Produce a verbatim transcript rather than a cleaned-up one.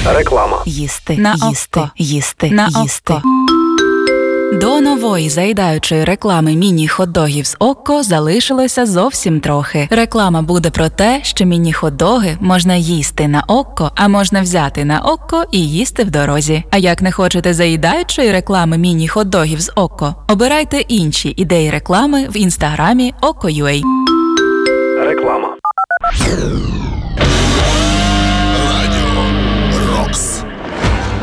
Реклама. Їсти, На їсти, око. їсти, На їсти. око. До нової заїдаючої реклами міні-хот-догів з Окко залишилося зовсім трохи. Реклама буде про те, що міні-хот-доги можна їсти на Окко, а можна взяти на Окко і їсти в дорозі. А як не хочете заїдаючої реклами міні-хот-догів з Окко, обирайте інші ідеї реклами в інстаграмі Окко.ua. Реклама.